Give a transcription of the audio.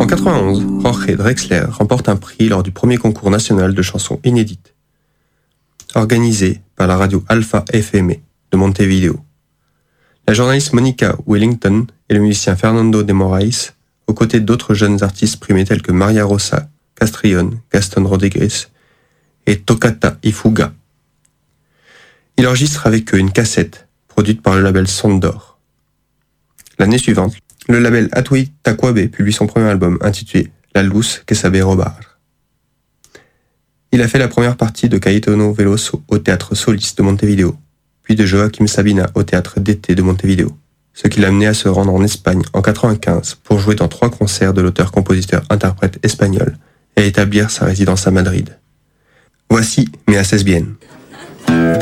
1991, Jorge Drexler remporte un prix lors du premier concours national de chansons inédites, organisé par la radio Alpha FM de Montevideo. La journaliste Monica Wellington et le musicien Fernando de Moraes, aux côtés d'autres jeunes artistes primés tels que Maria Rosa Castrillon, Gaston Rodriguez et Tocata y Fuga. Il enregistre avec eux une cassette produite par le label Sondor. L'année suivante, le label Atui Tacuabe publie son premier album intitulé La Luz que sabe robar. Il a fait la première partie de Caetano Veloso au Théâtre Solis de Montevideo, puis de Joaquim Sabina au Théâtre d'été de Montevideo, ce qui l'a amené à se rendre en Espagne en 1995 pour jouer dans 3 concerts de l'auteur-compositeur-interprète espagnol et établir sa résidence à Madrid. Voici Me haces bien.